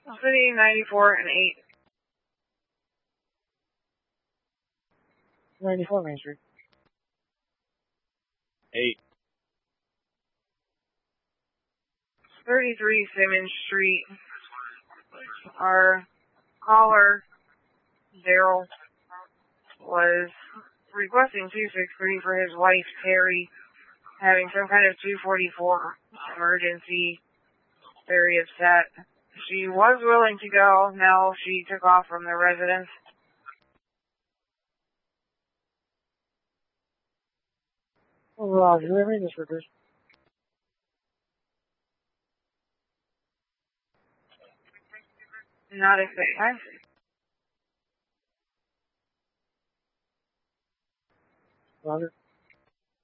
City 94 and 8. 94 Main Street. 8. 33 Simmons Street. Our caller, Daryl, was requesting 263 for his wife, Terry, having some kind of 244 emergency. Very upset. She was willing to go. Now she took off from the residence. Roger, do we have any distributors? Not if they have. Roger.